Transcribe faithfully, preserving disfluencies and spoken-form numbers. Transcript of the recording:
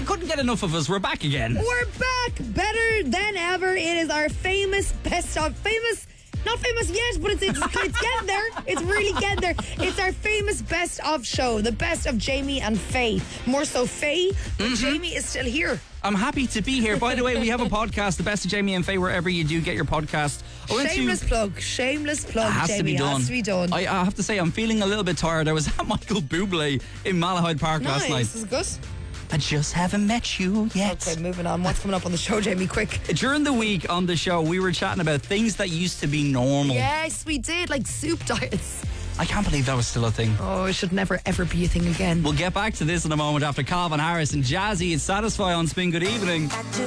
you couldn't get enough of us. We're back again. We're back better than ever. It is our famous best of famous. Not famous yet, but it's, it's it's getting there. It's really getting there. It's our famous best of show, the best of Jamie and Faye. More so Faye, but mm-hmm. Jamie is still here. I'm happy to be here. By the way, we have a podcast, the best of Jamie and Faye, wherever you do get your podcast. Shameless to, plug, shameless plug, has Jamie. To be done. Has to be done. I, I have to say, I'm feeling a little bit tired. I was at Michael Bublé in Malahide Park nice. last night. This is good. I just haven't met you yet. Okay, moving on. What's coming up on the show, Jamie? Quick. During the week on the show, we were chatting about things that used to be normal. Yes, we did, like soup diets. I can't believe that was still a thing. Oh, it should never, ever be a thing again. We'll get back to this in a moment after Calvin Harris and Jazzy. It's Satisfy on Spin. Good evening.